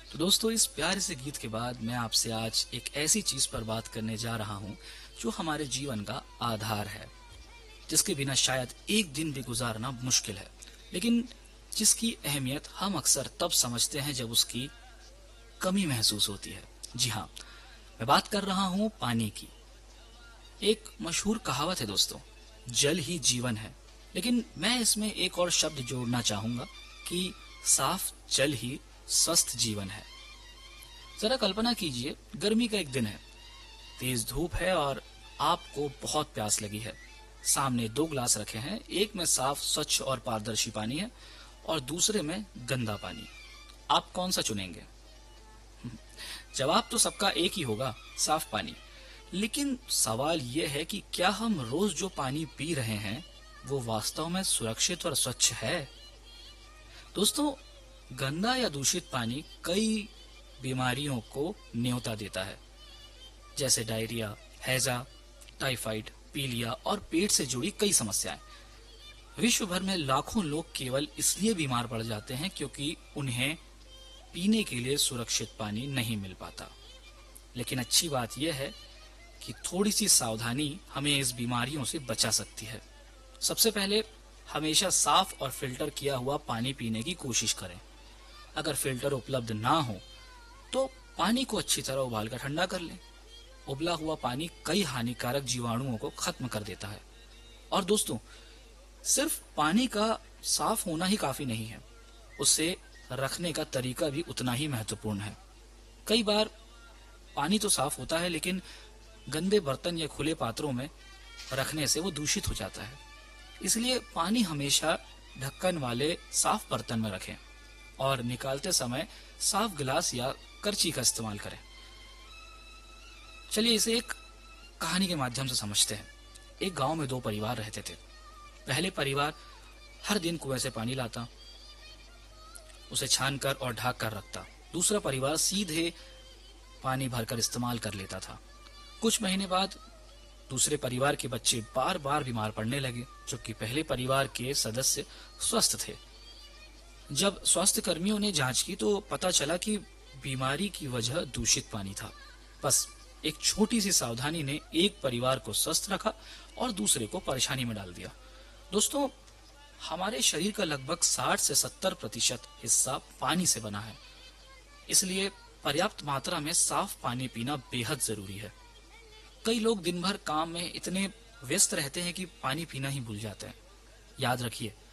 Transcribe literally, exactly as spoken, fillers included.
तो दोस्तों, इस प्यारे से गीत के बाद मैं आपसे आज एक ऐसी चीज पर बात करने जा रहा हूँ जो हमारे जीवन का आधार है, जिसके बिना शायद एक दिन भी गुजारना मुश्किल है, लेकिन जिसकी अहमियत हम अक्सर तब समझते हैं जब उसकी कमी महसूस होती है। जी हाँ, मैं बात कर रहा हूँ पानी की। एक मशहूर कहावत है दोस्तों, जल ही जीवन है। लेकिन मैं इसमें एक और शब्द जोड़ना चाहूंगा कि साफ जल ही स्वस्थ जीवन है। जरा कल्पना कीजिए, गर्मी का एक दिन है, तेज धूप है और आपको बहुत प्यास लगी है। सामने दो ग्लास रखे हैं, एक में साफ स्वच्छ और पारदर्शी पानी है और दूसरे में गंदा पानी। आप कौन सा चुनेंगे? जवाब तो सबका एक ही होगा, साफ पानी। लेकिन सवाल यह है कि क्या हम रोज जो पानी पी रहे हैं वो वास्तव में सुरक्षित और स्वच्छ है? दोस्तों, गंदा या दूषित पानी कई बीमारियों को न्योता देता है, जैसे डायरिया, हैजा, टाइफाइड, पीलिया और पेट से जुड़ी कई समस्याएं। विश्व भर में लाखों लोग केवल इसलिए बीमार पड़ जाते हैं क्योंकि उन्हें पीने के लिए सुरक्षित पानी नहीं मिल पाता। लेकिन अच्छी बात यह है कि थोड़ी सी सावधानी हमें इस बीमारियों से बचा सकती है। सबसे पहले, हमेशा साफ और फिल्टर किया हुआ पानी पीने की कोशिश करें। अगर फिल्टर उपलब्ध ना हो तो पानी को अच्छी तरह उबाल कर ठंडा कर लें। उबला हुआ पानी कई हानिकारक जीवाणुओं को खत्म कर देता है। और दोस्तों, सिर्फ पानी का साफ होना ही काफी नहीं है, उसे रखने का तरीका भी उतना ही महत्वपूर्ण है। कई बार पानी तो साफ होता है, लेकिन गंदे बर्तन या खुले पात्रों में रखने से वो दूषित हो जाता है। इसलिए पानी हमेशा ढक्कन वाले साफ बर्तन में रखें और निकालते समय साफ गिलास या करची का इस्तेमाल करें। चलिए इसे एक कहानी के माध्यम से समझते हैं। एक गांव में दो परिवार रहते थे। पहले परिवार हर दिन कुएं से पानी लाता, उसे छानकर और ढक कर रखता। दूसरा परिवार सीधे पानी भरकर इस्तेमाल कर लेता था। कुछ महीने बाद दूसरे परिवार के बच्चे बार बार बीमार पड़ने लगे, जबकि पहले परिवार के सदस्य स्वस्थ थे। जब स्वास्थ्य कर्मियों ने जांच की तो पता चला कि बीमारी की वजह दूषित पानी था। बस एक छोटी सी सावधानी ने एक परिवार को स्वस्थ रखा और दूसरे को परेशानी में डाल दिया। दोस्तों, हमारे शरीर का लगभग साठ से सत्तर प्रतिशत हिस्सा पानी से बना है, इसलिए पर्याप्त मात्रा में साफ पानी पीना बेहद जरूरी है। कई लोग दिन भर काम में इतने व्यस्त रहते हैं कि पानी पीना ही भूल जाते हैं। याद रखिए,